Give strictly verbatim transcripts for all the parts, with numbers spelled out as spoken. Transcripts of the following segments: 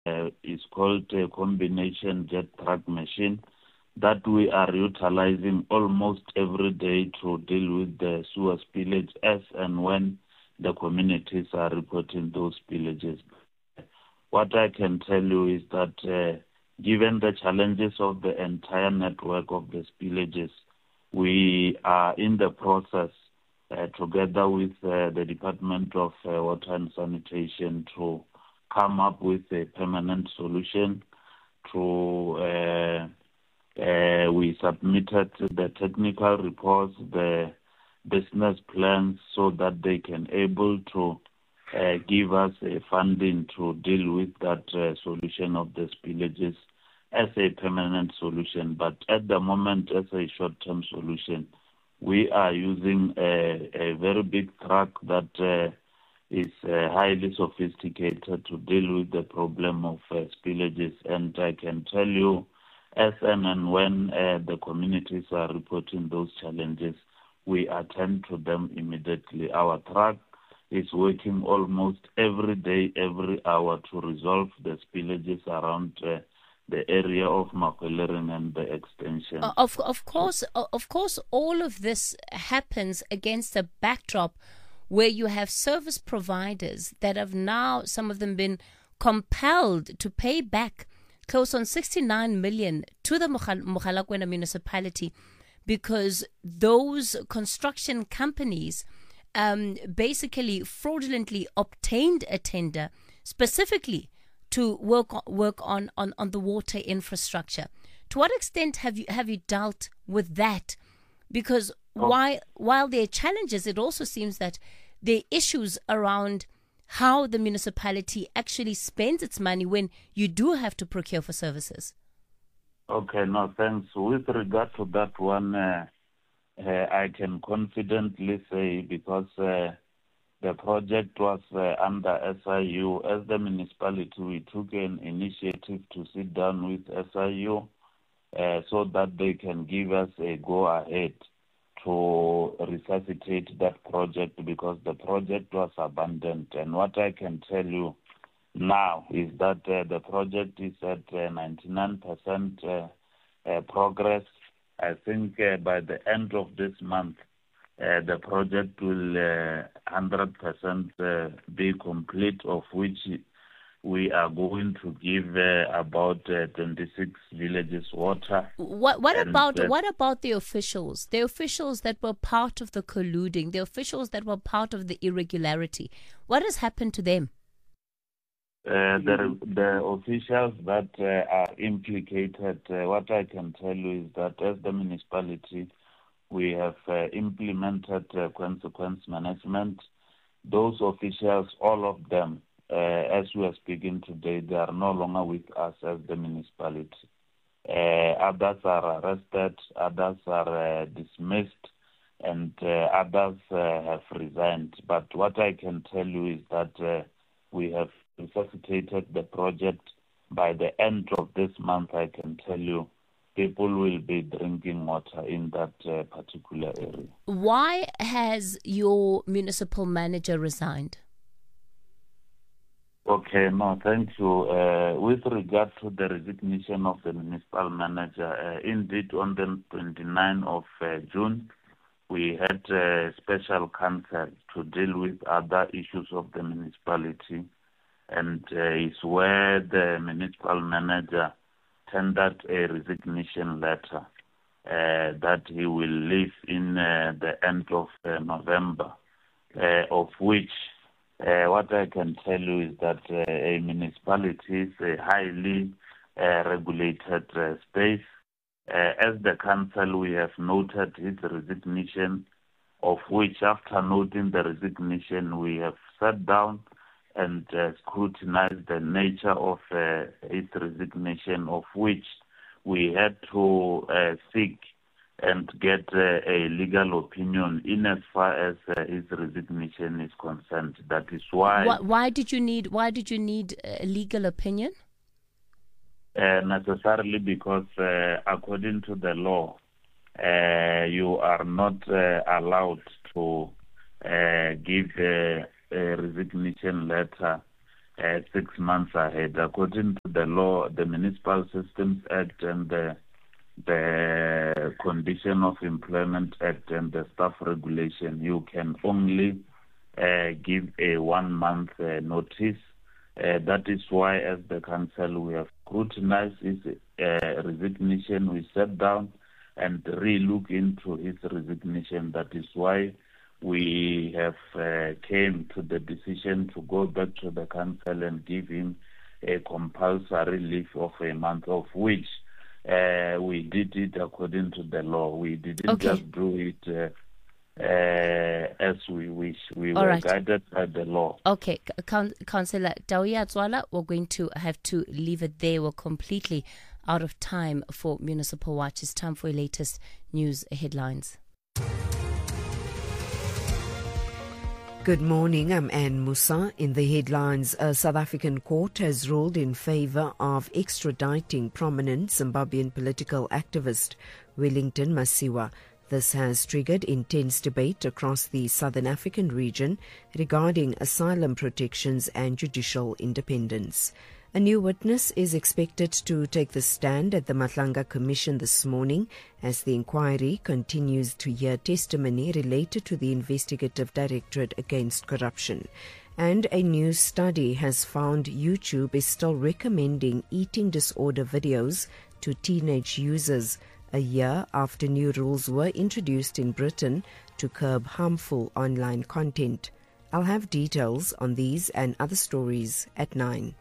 uh, is called a combination jet truck machine that we are utilizing almost every day to deal with the sewer spillage as and when the communities are reporting those spillages. What I can tell you is that uh, given the challenges of the entire network of the spillages, we are in the process uh, together with uh, the Department of uh, Water and Sanitation to come up with a permanent solution. To uh, uh, we submitted the technical reports, the business plans, so that they can able to uh, give us a funding to deal with that uh, solution of the spillages as a permanent solution. But at the moment, as a short-term solution, we are using a, a very big truck that uh, is uh, highly sophisticated to deal with the problem of uh, spillages. And I can tell you, as and, and when uh, the communities are reporting those challenges, we attend to them immediately. Our truck is working almost every day, every hour to resolve the spillages around uh, the area of Makwelering and the extension. Uh, of of course, uh, of course, all of this happens against a backdrop where you have service providers that have now, some of them, been compelled to pay back close on sixty-nine million to the Mogalakwena municipality, because those construction companies um, basically fraudulently obtained a tender specifically to work on, work on, on, on the water infrastructure. To what extent have you have you dealt with that? Because oh. while while there are challenges, it also seems that there are issues around how the municipality actually spends its money when you do have to procure for services. Okay, no, thanks. With regard to that one, uh, uh, I can confidently say, because uh, the project was uh, under S I U, as the municipality, we took an initiative to sit down with S I U uh, so that they can give us a go-ahead to resuscitate that project, because the project was abandoned. And what I can tell you now is that uh, the project is at uh, ninety-nine percent uh, uh, progress. I think uh, by the end of this month, uh, the project will uh, one hundred percent uh, be complete, of which we are going to give uh, about uh, twenty-six villages water. What what and, about uh, what about the officials? The officials that were part of the colluding, the officials that were part of the irregularity. What has happened to them? Uh, the, the officials that uh, are implicated, uh, what I can tell you is that as the municipality, we have uh, implemented uh, consequence management. Those officials, all of them, uh, as we are speaking today, they are no longer with us as the municipality. Uh, others are arrested, others are uh, dismissed, and uh, others uh, have resigned. But what I can tell you is that uh, we have resuscitated the project. By the end of this month, I can tell you, people will be drinking water in that uh, particular area. Why has your municipal manager resigned? Okay, no, thank you. Uh, with regard to the resignation of the municipal manager, uh, indeed on the twenty-ninth of uh, June, we had a special council to deal with other issues of the municipality, and uh, it's where the municipal manager tendered a resignation letter uh, that he will leave in uh, the end of uh, November, uh, of which uh, what I can tell you is that uh, a municipality is a highly uh, regulated uh, space. Uh, as the council, we have noted his resignation, of which after noting the resignation, we have sat down and uh, scrutinized the nature of uh, his resignation, of which we had to uh, seek and get uh, a legal opinion in as far as uh, his resignation is concerned. That is why. Why, why did you need? Why did you need a legal opinion? Uh, necessarily because, uh, according to the law, uh, you are not uh, allowed to uh, give uh, a resignation letter uh, six months ahead. According to the law, the Municipal Systems Act and the, the Condition of Employment Act and the Staff Regulation, you can only uh, give a one-month uh, notice. Uh, that is why, as the council, we have scrutinized his uh, resignation. We sat down and re-look into his resignation. That is why we have uh, came to the decision to go back to the council and give him a compulsory leave of a month, of which uh, we did it according to the law. We didn't Okay. just do it uh, uh, as we wish. We All were right. guided by the law. Okay, C- Coun- Councillor Tauya Tswala, we're going to have to leave it there. We're completely out of time for Municipal Watch. It's time for your latest news headlines. Good morning, I'm Anne Musa. In the headlines, a South African court has ruled in favour of extraditing prominent Zimbabwean political activist Wellington Masiwa. This has triggered intense debate across the Southern African region regarding asylum protections and judicial independence. A new witness is expected to take the stand at the Matlanga Commission this morning as the inquiry continues to hear testimony related to the Investigative Directorate Against Corruption. And a new study has found YouTube is still recommending eating disorder videos to teenage users a year after new rules were introduced in Britain to curb harmful online content. I'll have details on these and other stories at nine.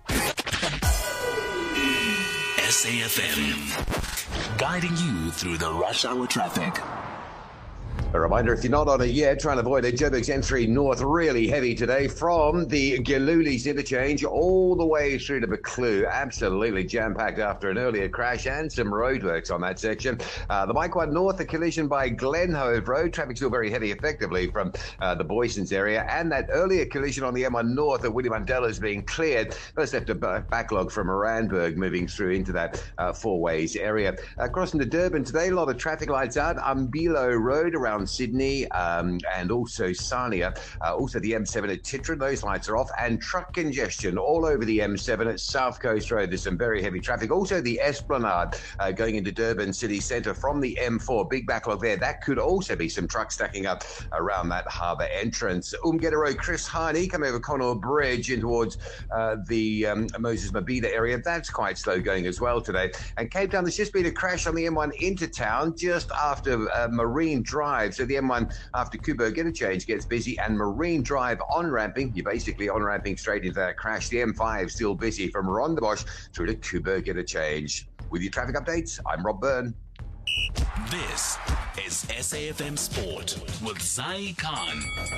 S A F M, guiding you through the rush hour traffic. A reminder, if you're not on it yet, try and avoid it. Joburg's M three North really heavy today from the Galulis interchange all the way through to Buccleuch. Absolutely jam-packed after an earlier crash and some roadworks on that section. Uh, the Mike one North, a collision by Glenhove Road. Traffic still very heavy effectively from uh, the Boysons area. And that earlier collision on the M one North at William Mandela is being cleared. First left a b- backlog from Randburg moving through into that uh, Four Ways area. Uh, crossing to Durban today, a lot of traffic lights out. Umbilo Road around Sydney um, and also Sania. Uh, also the M seven at Titran, those lights are off. And truck congestion all over the M seven at South Coast Road. There's some very heavy traffic. Also the Esplanade uh, going into Durban City Centre from the M four. Big backlog there. That could also be some trucks stacking up around that harbour entrance. Umgetta Road, Chris Harney coming over Connaught Bridge in towards uh, the um, Moses Mabhida area. That's quite slow going as well today. And Cape Town, there's just been a crash on the M one into town just after uh, Marine Drive. So the M one after Kubo Get a Change gets busy, and Marine Drive on-ramping. You're basically on-ramping straight into that crash. The M five still busy from Rondebosch through to Kubo Get a Change. With your traffic updates, I'm Rob Byrne. This is S A F M Sport with Zai Khan.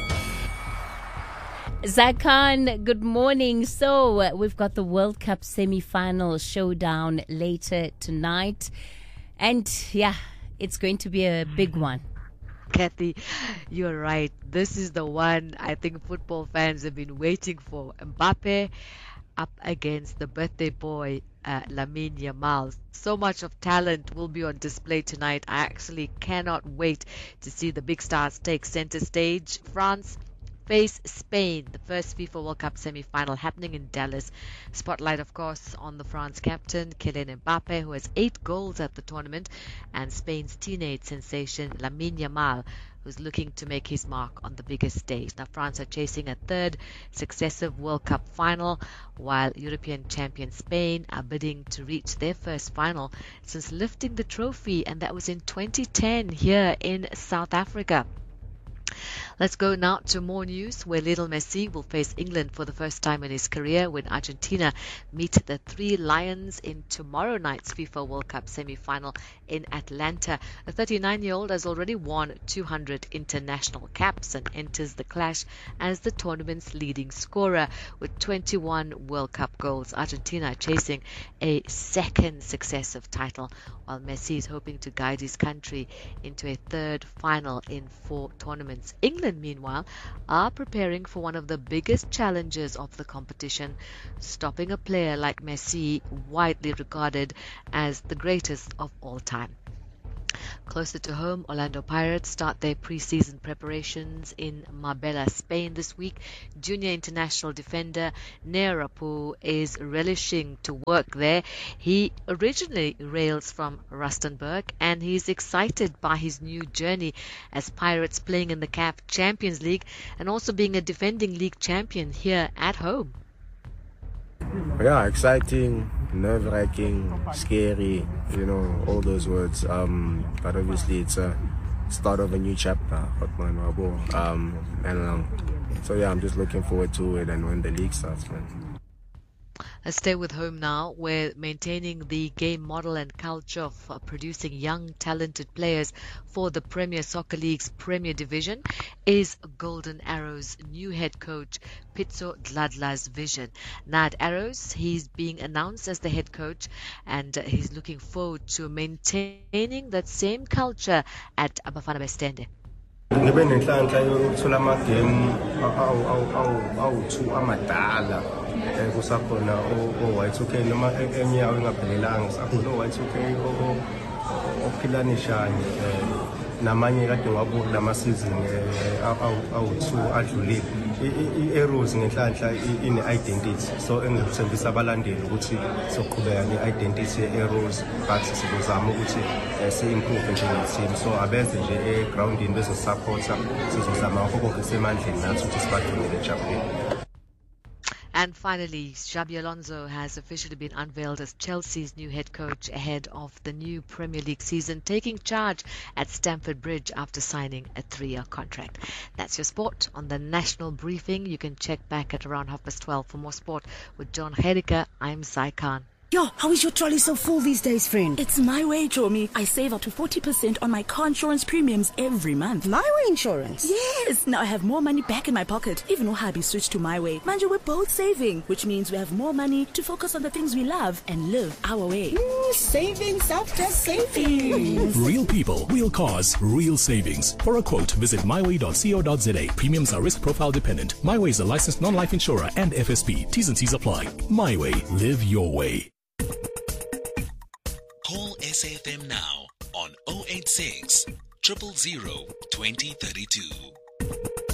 Zakan, good morning. So uh, we've got the World Cup semi-final showdown later tonight. And yeah, it's going to be a big one. Kathy, you're right. This is the one I think football fans have been waiting for. Mbappe up against the birthday boy, uh, Lamine Yamal. So much of talent will be on display tonight. I actually cannot wait to see the big stars take center stage. France face Spain, the first FIFA World Cup semi-final happening in Dallas. Spotlight, of course, on the France captain, Kylian Mbappe, who has eight goals at the tournament, and Spain's teenage sensation, Lamine Yamal, who's looking to make his mark on the biggest stage. Now, France are chasing a third successive World Cup final, while European champion Spain are bidding to reach their first final since lifting the trophy, and that was in twenty ten here in South Africa. Let's go now to more news, where Lionel Messi will face England for the first time in his career when Argentina meet the Three Lions in tomorrow night's FIFA World Cup semi-final in Atlanta. The thirty-nine-year-old has already won two hundred international caps and enters the clash as the tournament's leading scorer with twenty-one World Cup goals. Argentina chasing a second successive title, while Messi is hoping to guide his country into a third final in four tournaments. England, meanwhile, are preparing for one of the biggest challenges of the competition, stopping a player like Messi, widely regarded as the greatest of all time. Closer to home, Orlando Pirates start their pre-season preparations in Marbella, Spain this week. Junior international defender Nerapu is relishing to work there. He originally hails from Rustenburg, and he's excited by his new journey as Pirates playing in the C A F Champions League and also being a defending league champion here at home. Yeah, exciting, nerve-wracking, scary, you know, all those words. Um, but obviously it's a start of a new chapter. Um, and um, so yeah, I'm just looking forward to it and when the league starts, man. Let's stay with home now, where maintaining the game model and culture of uh, producing young, talented players for the Premier Soccer League's Premier Division is Golden Arrows' new head coach, Pitso Dladla's vision. Now at Arrows, he's being announced as the head coach, and uh, he's looking forward to maintaining that same culture at Bafana Bastende. Ngibe nenhlanhla yokuthola amagame awu-two amadala kusakhona o-Y two K noma eminyaka engaphelelanga sakhona o-Y two K ophilanishanye namanye kade ngwabuka lamasizini awu-two adlulile. I-Arrows ngenhlanhla ine-identity, so engikuthembisa abalandeli ukuthi soqhubeka ne-identity ye-Arrows, but sizozama ukuthi si-improve njenge-team, so abeze nje e-groundini bezosupporta, sizozama ngakho konke kusemandleni nathi ukuthi sibathumele ejabuleni. And finally, Xabi Alonso has officially been unveiled as Chelsea's new head coach ahead of the new Premier League season, taking charge at Stamford Bridge after signing a three-year contract. That's your sport on the National Briefing. You can check back at around half past twelve for more sport with John Hediker. I'm Sai Khan. Yo, how is your trolley so full these days, friend? It's My Way, Jomi. I save up to forty percent on my car insurance premiums every month. My Way insurance? Yes. Now I have more money back in my pocket. Even though hubby switched to My Way. Manja, we're both saving, which means we have more money to focus on the things we love and live our way. Mm, savings after savings. Real people, real cars, real savings. For a quote, visit my way dot co dot za. Premiums are risk profile dependent. My Way is a licensed non-life insurer and F S P. T's and C's apply. My Way. Live your way. Call S A F M now on oh eight six, zero zero zero, two zero three two.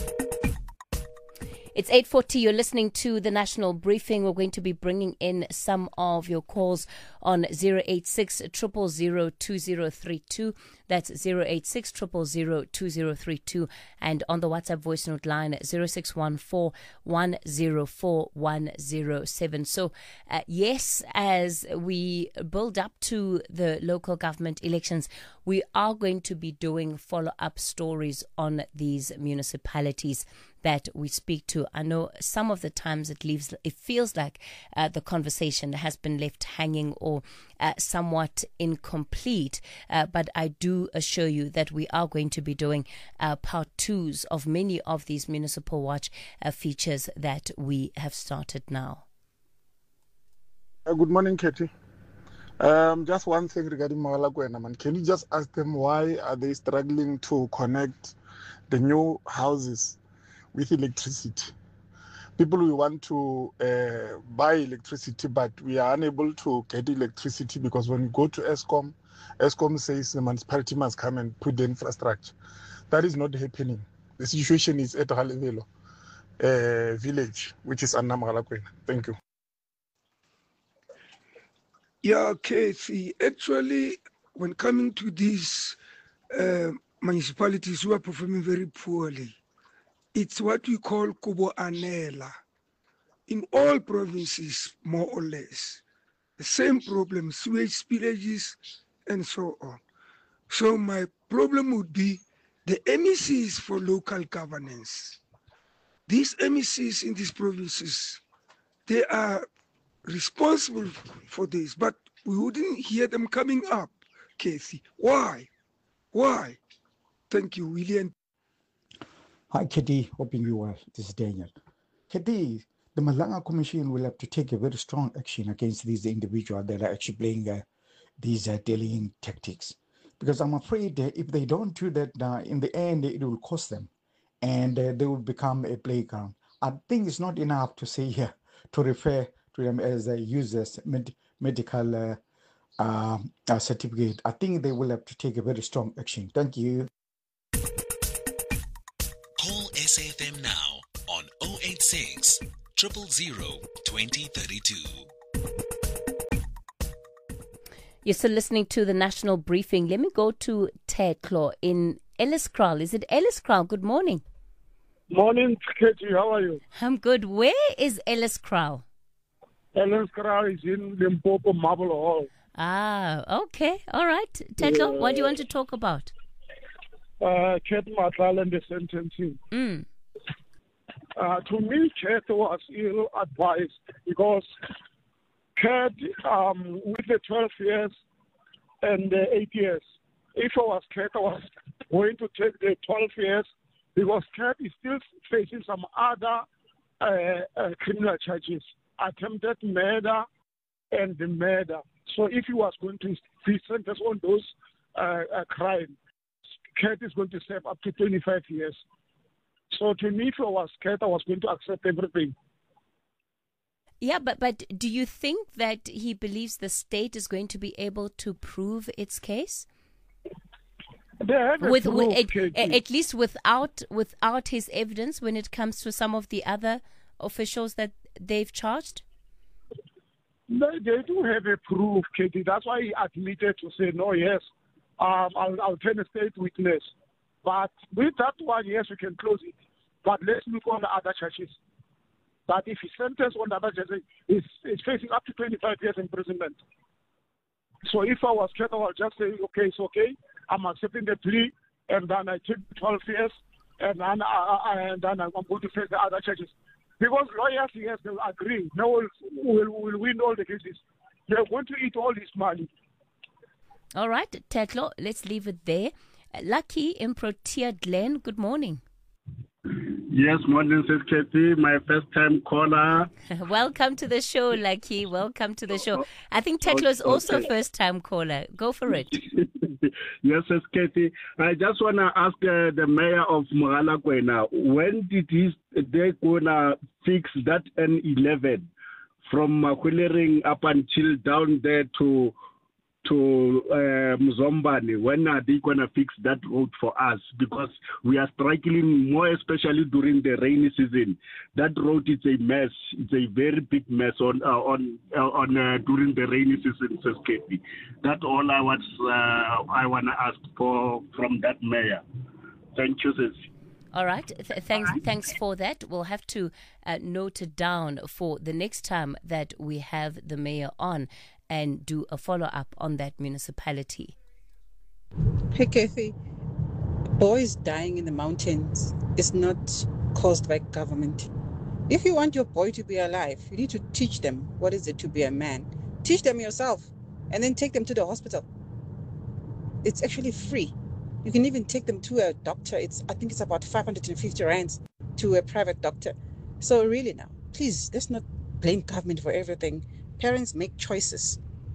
It's eight forty. You're listening to the National Briefing. We're going to be bringing in some of your calls on zero eight six, zero zero zero, two zero three two. That's zero eight six, zero zero zero, two zero three two. And on the WhatsApp voice note line, zero six one four, one zero four, one zero seven. So, uh, yes, as we build up to the local government elections, we are going to be doing follow-up stories on these municipalities that we speak to. I know some of the times it leaves, it feels like uh, the conversation has been left hanging or uh, somewhat incomplete, uh, but I do assure you that we are going to be doing uh, part twos of many of these Municipal Watch uh, features that we have started now. Uh, good morning, Katie. Um, just one thing regarding Mogalakwena, man. Can you just ask them why are they struggling to connect the new houses with electricity? People, we want to uh, buy electricity, but we are unable to get electricity because when you go to ESCOM, ESCOM says the municipality must come and put the infrastructure. That is not happening. The situation is at Halevelo uh, village, which is Anna Mogalakwena. Thank you. Yeah, Casey. Actually, when coming to these uh, municipalities who are performing very poorly, it's what we call Kubo Anela. In all provinces, more or less, the same problem, sewage spillages, and so on. So my problem would be the M E Cs for local governance. These M E Cs in these provinces, they are responsible for this, but we wouldn't hear them coming up, Casey. Why? Why? Thank you, William. Hi, Kedi. Hoping you well. This is Daniel. Kedi, the Malanga Commission will have to take a very strong action against these individuals that are actually playing uh, these uh, delaying tactics. Because I'm afraid that if they don't do that, uh, in the end, it will cost them. And uh, they will become a playground. I think it's not enough to say here, uh, to refer to them as uh, users, med medical uh, uh, uh, certificate. I think they will have to take a very strong action. Thank you. Call S A F M now on oh eight six, zero zero zero, two zero three two. You're still listening to the National Briefing. Let me go to Teklo in Elliskraal. Is it Elliskraal? Good morning. Morning, Katie. How are you? I'm good. Where is Elliskraal? Elliskraal is in Limpopo Marble Hall. Ah, okay. All right. Teklo, what do you want to talk about? Uh, Kat Matlala and the sentencing. Mm. Uh, to me, Kat was ill-advised because Kat, um, with the twelve years and the eight years, if I was Kat, I was going to take the twelve years because Kat is still facing some other uh, uh, criminal charges, attempted murder and the murder. So if he was going to be sentenced on those uh, uh, crimes, Kat is going to serve up to twenty-five years. So to me, if I was Kat, I was going to accept everything. Yeah, but, but do you think that he believes the state is going to be able to prove its case? They have with, proof, with at, at least without without his evidence when it comes to some of the other officials that they've charged? They, they do have a proof, Katie. That's why he admitted to say, no, yes, um, I'll, I'll turn a state witness. But with that one, yes, we can close it. But let's look on the other charges. But if he's sentenced on the other charges, he's, he's facing up to twenty-five years imprisonment. So if I was Kat, I would just say, okay, it's okay. I'm accepting the plea, and then I take twelve years, and then, I, and then I'm going to face the other charges. Because lawyers, yes, they will agree. No one will, will win all the cases. They're going to eat all this money. All right, Teklo, let's leave it there. Lucky in Protea Glen, good morning. Yes, morning, Sis Katie, my first time caller. Welcome to the show, Lucky. Welcome to the show. I think Teklo is also a first time caller. Go for it. Yes, Sis Katie. I just want to ask uh, the mayor of Mogalakwena, when did he, they going to fix that N eleven from Makwilering up until down there to to uh, Mzombane? When are they going to fix that road for us? Because we are struggling more, especially during the rainy season. That road is a mess. It's a very big mess on uh, on uh, on uh, during the rainy season, Sis Katie. That's all I was uh, I want to ask for from that mayor. Thank you, sis. All right. Th- thanks. Thanks for that. We'll have to uh, note it down for the next time that we have the mayor on and do a follow-up on that municipality. Hey, Kathy. Boys dying in the mountains is not caused by government. If you want your boy to be alive, you need to teach them what is it to be a man. Teach them yourself and then take them to the hospital. It's actually free. You can even take them to a doctor. It's I think it's about five hundred fifty rands to a private doctor. So really now, please, let's not blame government for everything. Parents make choices.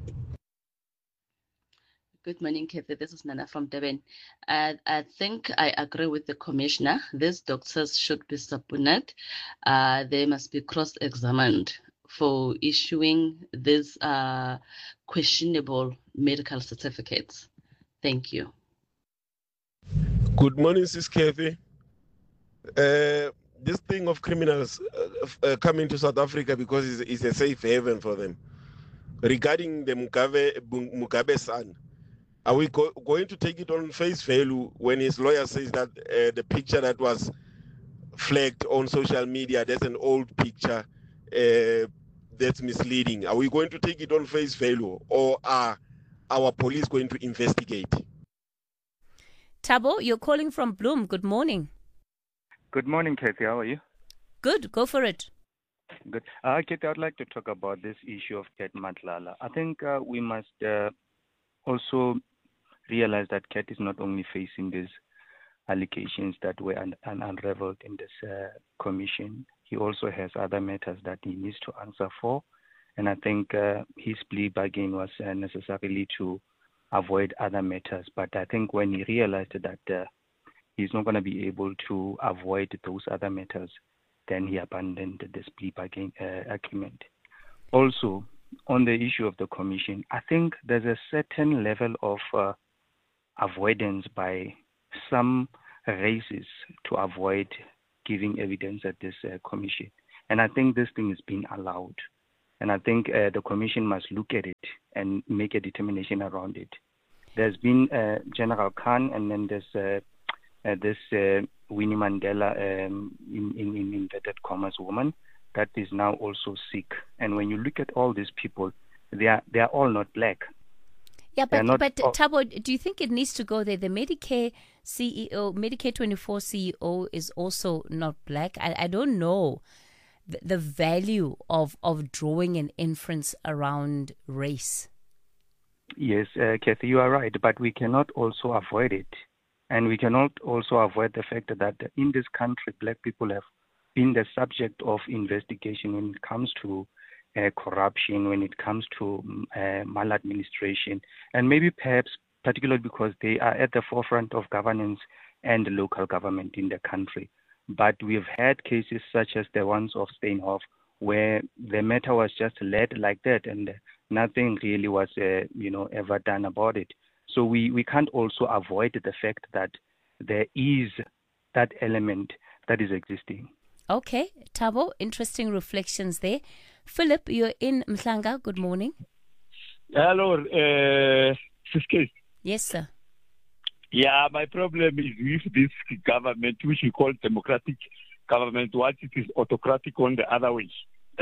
Good morning, Kathy. This is Nana from Durban. Uh, I think I agree with the commissioner. These doctors should be subpoenaed. Uh, they must be cross-examined for issuing these uh, questionable medical certificates. Thank you. Good morning, Sis Kathy. Uh, this thing of criminals uh, uh, coming to South Africa because it's, it's a safe haven for them. Regarding the Mugabe, Mugabe son, are we go, going to take it on face value when his lawyer says that uh, the picture that was flagged on social media, that's an old picture uh, that's misleading? Are we going to take it on face value, or are our police going to investigate? Tabo, you're calling from Bloom. Good morning. Good morning, Kathy. How are you? Good. Go for it. Good. Uh, Kathy, I'd like to talk about this issue of Kat Matlala. I think uh, we must uh, also realize that Kat is not only facing these allegations that were un- un- unraveled in this uh, commission. He also has other matters that he needs to answer for. And I think uh, his plea bargain was uh, necessarily to avoid other matters. But I think when he realized that uh, he's not going to be able to avoid those other matters, then he abandoned this plea bargain uh, agreement. Also, on the issue of the commission, I think there's a certain level of uh, avoidance by some races to avoid giving evidence at this uh, commission. And I think this thing is being allowed. And I think uh, the commission must look at it and make a determination around it. There's been uh, General Khan, and then there's uh, uh, this uh, Winnie Mandela, um, in, in, in inverted commas, woman, that is now also sick. And when you look at all these people, they are they are all not black. Yeah, but, not, but oh, Thabo, do you think it needs to go there? The Medicare C E O, Medicare twenty-four C E O is also not black. I, I don't know the, the value of, of drawing an inference around race. Yes, uh, Kathy, you are right, but we cannot also avoid it. And we cannot also avoid the fact that in this country, black people have been the subject of investigation when it comes to uh, corruption, when it comes to uh, maladministration, and maybe perhaps particularly because they are at the forefront of governance and local government in the country. But we've had cases such as the ones of Steenhoff, where the matter was just led like that, and nothing really was, uh, you know, ever done about it. So we, we can't also avoid the fact that there is that element that is existing. Okay, Thabo, interesting reflections there. Philip, you're in Mhlanga. Good morning. Hello, uh, Sister. Yes, sir. Yeah, my problem is with this government, which we call democratic government, what it is autocratic on the other way.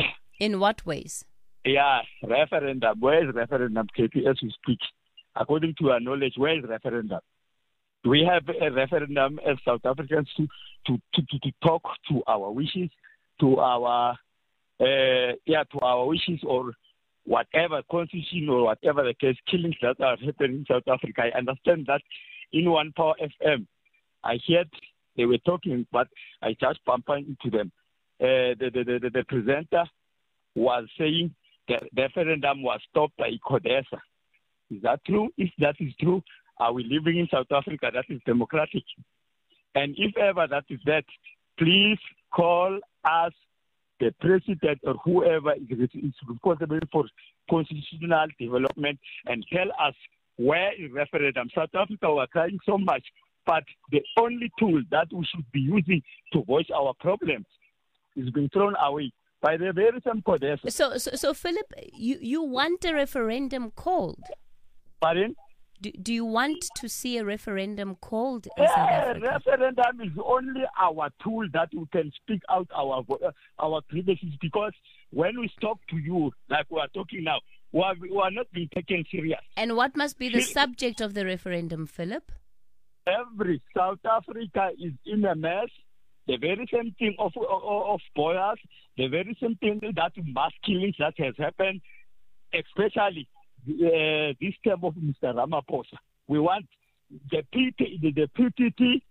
In what ways? Yeah, referendum. Where is referendum, K P, as we speak? According to our knowledge, where is referendum? Do we have a referendum as South Africans to, to, to, to, to talk to our wishes, to our, uh, yeah, to our wishes or whatever, constitution or whatever the case, killings that are happening in South Africa? I understand that in One Power F M, I heard they were talking, but I just bumped into them. Uh, the, the, the, the presenter was saying the referendum was stopped by CODESA. Is that true? If that is true, are we living in South Africa that is democratic? And if ever that is that, please call us, the president or whoever is responsible for constitutional development, and tell us where is referendum. South Africa, we are crying so much, but the only tool that we should be using to voice our problems is being thrown away by the very same CODESA. So, so, so Philip, you, you want a referendum called? Pardon? Do, do you want to see a referendum called in yeah, South Africa? Referendum is only our tool that we can speak out our uh, our grievances, because when we talk to you, like we are talking now, we are, we are not being taken serious. And what must be the subject of the referendum, Philip? Every South Africa is in a mess. The very same thing of, of, of Boyas, the very same thing that mass killings that has happened, especially uh, this term of Mister Ramaphosa. We want the P T, the, the P T T.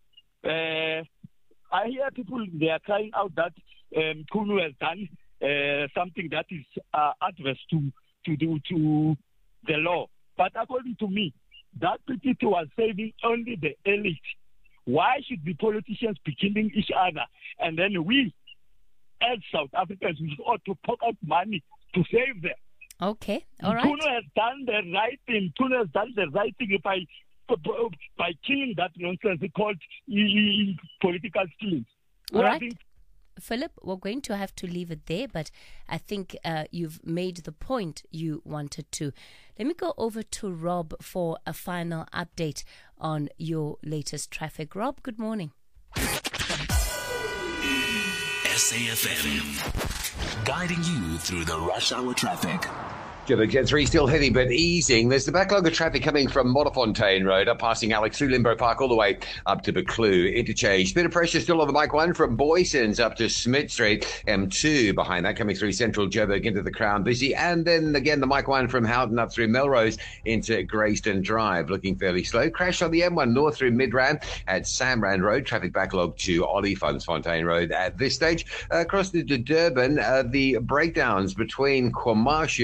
Uh, I hear people, they are crying out that um, Kunu has done uh, something that is uh, adverse to, to, to, to the law. But according to me, that P T T was saving only the elite. Why should the politicians be killing each other? And then we, as South Africans, we ought to poke out money to save them. Okay, all right. Kuno has done the right thing. Kuno has done the right thing by by killing that nonsense called political killings. All right. Think- Philip, we're going to have to leave it there, but I think uh, you've made the point you wanted to. Let me go over to Rob for a final update on your latest traffic. Rob, good morning. S A F M, guiding you through the rush hour traffic. Joburg Gen three still heavy but easing. There's the backlog of traffic coming from Modderfontein Road up passing Alex through Limbo Park all the way up to Buccleuch interchange. Bit of pressure still on the Mike one from Boysons up to Smith Street. M two behind that coming through Central Joburg into the Crown busy. And then again the Mike one from Houghton up through Melrose into Greyston Drive looking fairly slow. Crash on the M one north through Midrand at Samrand Road. Traffic backlog to Olifantsfontein Road at this stage. Uh, across to Durban, uh, the breakdowns between KwaMashu and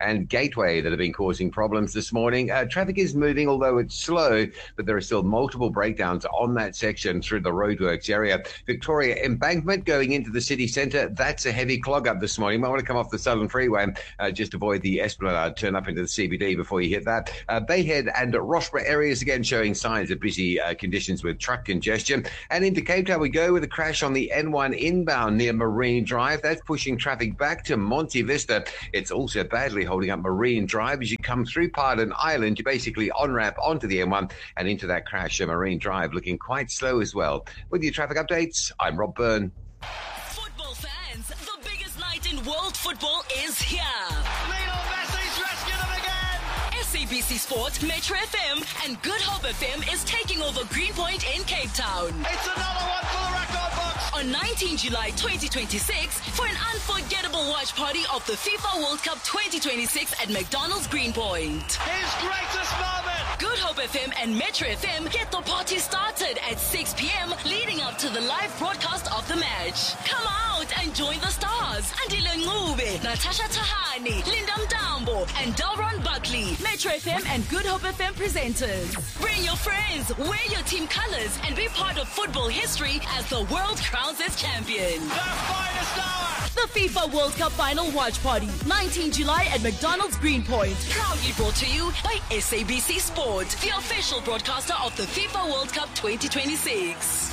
and Gateway that have been causing problems this morning. Uh, traffic is moving, although it's slow, but there are still multiple breakdowns on that section through the roadworks area. Victoria Embankment going into the city centre, that's a heavy clog up this morning. You might want to come off the Southern Freeway, uh, just avoid the Esplanade, turn up into the C B D before you hit that. Uh, Bayhead and Rossborough areas again showing signs of busy uh, conditions with truck congestion. And into Cape Town we go with a crash on the N one inbound near Marine Drive. That's pushing traffic back to Monte Vista. It's also badly holding up Marine Drive as you come through Pardon Island. You basically on-ramp onto the N one and into that crash at Marine Drive, looking quite slow as well. With your traffic updates, I'm Rob Byrne. Football fans, the biggest night in world football is here. Lionel Messi's rescued them again. S A B C Sport, Metro F M and Good Hope F M is taking over Greenpoint in Cape Town. It's another one for the record books. On nineteenth July twenty twenty-six for an unforgettable watch party of the FIFA World Cup twenty twenty-six at McDonald's Greenpoint. His greatest moment. Good Hope F M and Metro F M get the party started at six p.m. leading up to the live broadcast of the match. Come out and join the stars. Andile Ngube, Natasha Tahani, Linda Mtambo, and Delron Buckley. Metro F M and Good Hope F M presenters. Bring your friends, wear your team colors, and be part of football history as the world crowns its champion. The finest hour. The FIFA World Cup Final Watch Party, nineteenth July at McDonald's Greenpoint. Proudly brought to you by S A B C Sport, the official broadcaster of the FIFA World Cup twenty twenty-six.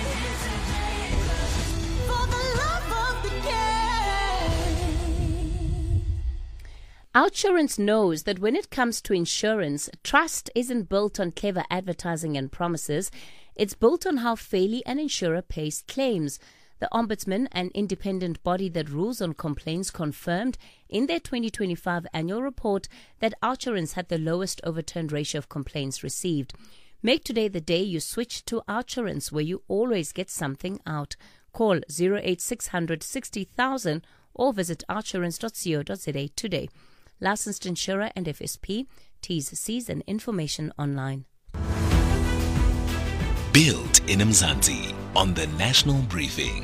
Outsurance knows that when it comes to insurance, trust isn't built on clever advertising and promises. It's built on how fairly an insurer pays claims. The Ombudsman, an independent body that rules on complaints, confirmed in their twenty twenty-five annual report that Outsurance had the lowest overturned ratio of complaints received. Make today the day you switch to Outsurance, where you always get something out. Call zero eight six hundred sixty thousand or visit outsurance dot co dot za today. Licensed insurer and F S P. T's, C's and information online. Built in Mzansi on the National Briefing.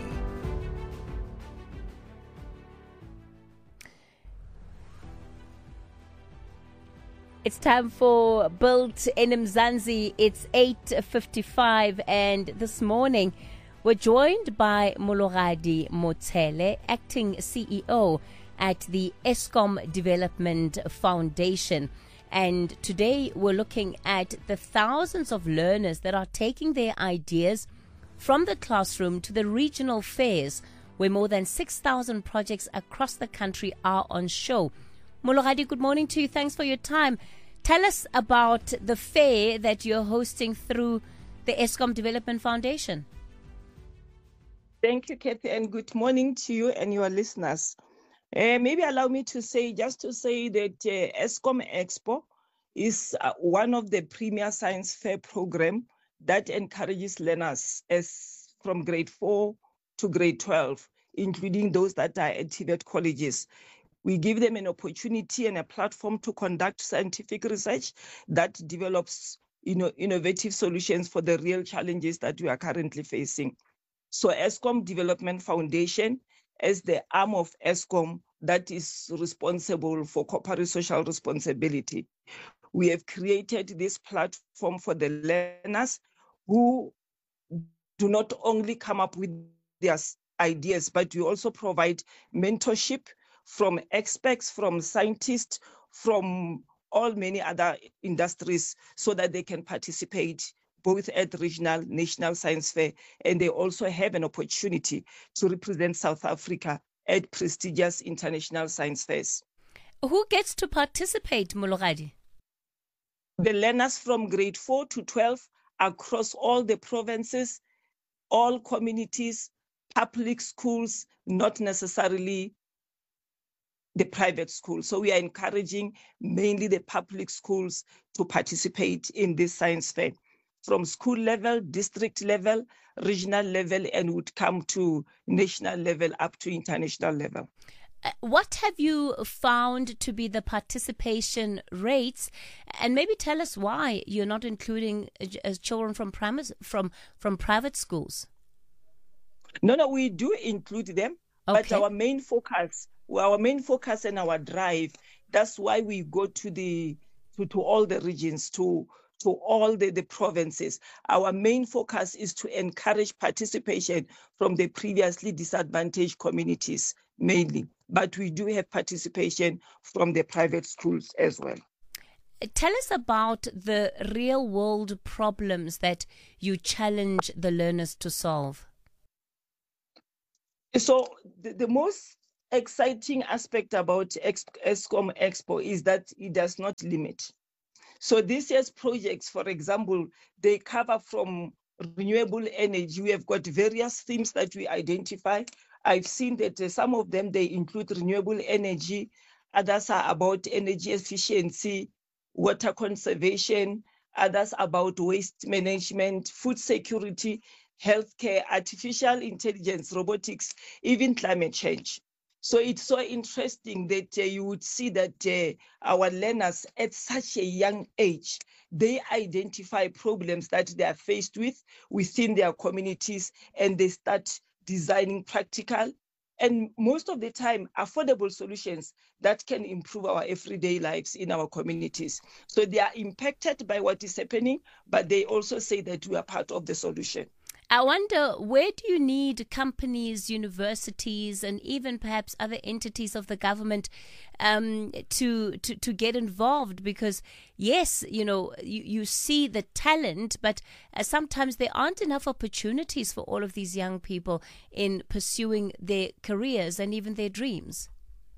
It's time for Built in Mzansi. It's eight fifty-five and this morning we're joined by Mologadi Motshele, acting C E O at the Eskom Development Foundation. And today we're looking at the thousands of learners that are taking their ideas from the classroom to the regional fairs, where more than six thousand projects across the country are on show. Mologadi, good morning to you. Thanks for your time. Tell us about the fair that you're hosting through the Eskom Development Foundation. Thank you, Kathy, and good morning to you and your listeners. Uh, maybe allow me to say, just to say that uh, Eskom Expo is uh, one of the premier science fair program that encourages learners as from grade four to grade twelve, including those that are at T V E T colleges. We give them an opportunity and a platform to conduct scientific research that develops you know, innovative solutions for the real challenges that we are currently facing. So Eskom Development Foundation, as the arm of Eskom that is responsible for corporate social responsibility, we have created this platform for the learners who do not only come up with their ideas, but we also provide mentorship from experts, from scientists, from all many other industries, so that they can participate both at regional, national science fair, and they also have an opportunity to represent South Africa at prestigious international science fairs. Who gets to participate, Mologadi? The learners from grade four to twelve across all the provinces, all communities, public schools, not necessarily the private schools. So we are encouraging mainly the public schools to participate in this science fair, from school level, district level, regional level, and would come to national level up to international level. Uh, what have you found to be the participation rates? And maybe tell us why you're not including uh, children from, prim- from, from private schools. No, no, we do include them, okay. But our main focus, well, our main focus and our drive That's why we go to the to, to all the regions, to to all the, the provinces. Our main focus is to encourage participation from the previously disadvantaged communities mainly, but we do have participation from the private schools as well. Tell us about the real world problems that you challenge the learners to solve. So the, the most exciting aspect about Eskom Expo is that it does not limit. So this year's projects, for example, they cover from renewable energy. We have got various themes that we identify. I've seen that uh, some of them, they include renewable energy. Others are about energy efficiency, water conservation. Others about waste management, food security, healthcare, artificial intelligence, robotics, even climate change. So it's so interesting that uh, you would see that uh, our learners at such a young age, they identify problems that they are faced with within their communities, and they start designing practical and most of the time affordable solutions that can improve our everyday lives in our communities. So they are impacted by what is happening, but they also say that we are part of the solution. I wonder, where do you need companies, universities, and even perhaps other entities of the government um, to, to to get involved? Because, yes, you know, you, you see the talent, but uh, sometimes there aren't enough opportunities for all of these young people in pursuing their careers and even their dreams.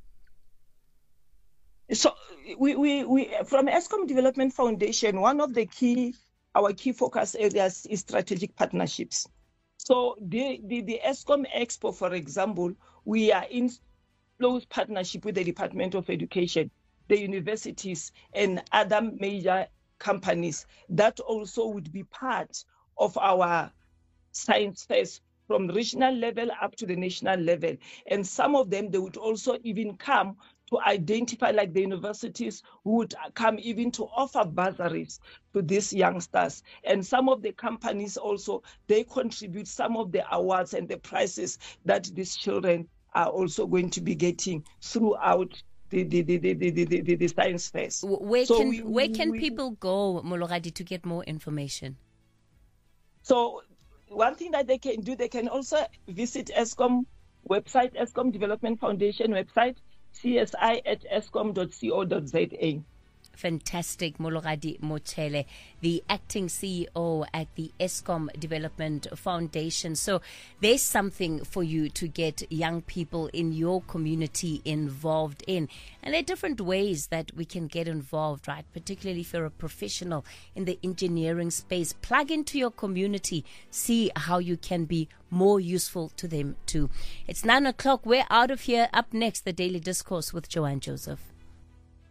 So we, we, we from Eskom Development Foundation, one of the key Our key focus areas is strategic partnerships. So the, the, the Eskom Expo, for example, we are in close partnership with the Department of Education, the universities, and other major companies that also would be part of our science fairs from regional level up to the national level. And some of them, they would also even come to identify, like the universities who would come even to offer bursaries to these youngsters. And some of the companies also, they contribute some of the awards and the prizes that these children are also going to be getting throughout the the the the the, the, the, the science fairs. Where so can we, where can we, people go, Mologadi, to get more information? So one thing that they can do, they can also visit Eskom website, Eskom Development Foundation website, C S I at eskom dot co dot za. Fantastic. Mologadi Motshele, the acting C E O at the Eskom Development Foundation. So there's something for you to get young people in your community involved in. And there are different ways that we can get involved, right? Particularly if you're a professional in the engineering space. Plug into your community. See how you can be more useful to them too. It's nine o'clock. We're out of here. Up next, the Daily Discourse with Joanne Joseph.